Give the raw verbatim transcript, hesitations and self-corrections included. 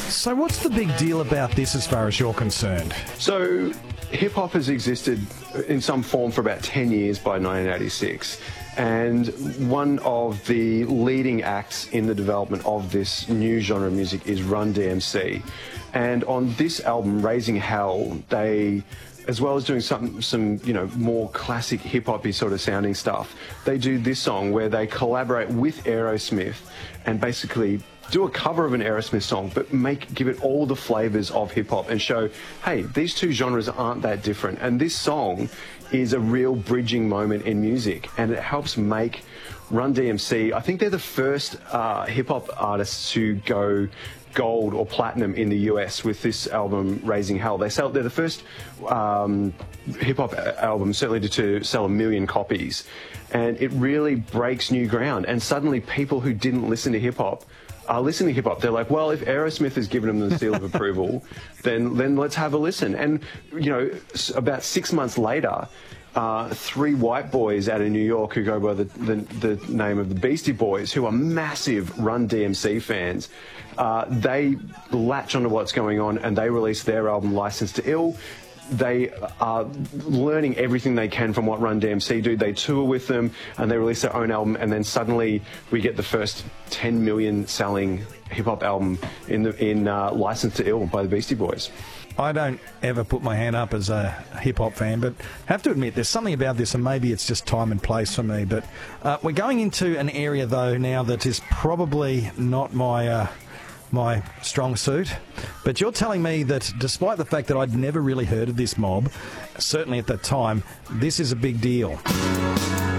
So what's the big deal about this as far as you're concerned? So hip-hop has existed in some form for about ten years by nineteen eighty-six. And one of the leading acts in the development of this new genre of music is Run D M C. And on this album, Raising Hell, they, as well as doing some, some you know, more classic hip-hop-y sort of sounding stuff, they do this song where they collaborate with Aerosmith and basically do a cover of an Aerosmith song, but make give it all the flavours of hip-hop and show, hey, these two genres aren't that different. And this song is a real bridging moment in music, and it helps make Run D M C, I think they're the first uh, hip-hop artists to go gold or platinum in the U S with this album, Raising Hell. They sell, they're the first um, hip-hop album, certainly to, to sell a million copies. And it really breaks new ground. And suddenly people who didn't listen to hip-hop are listening to hip-hop. They're like, well, if Aerosmith has given them the seal of approval, then, then let's have a listen. And, you know, about six months later, Uh, three white boys out of New York who go by the, the, the name of the Beastie Boys, who are massive Run D M C fans, uh, they latch onto what's going on and they release their album Licensed to Ill. They are learning everything they can from what Run D M C do. They tour with them and they release their own album, and then suddenly we get the first ten million selling hip-hop album in, the, in uh, Licensed to Ill by the Beastie Boys. I don't ever put my hand up as a hip-hop fan, but have to admit there's something about this, and maybe it's just time and place for me. But uh, we're going into an area, though, now that is probably not my uh, my strong suit. But you're telling me that despite the fact that I'd never really heard of this mob, certainly at that time, this is a big deal.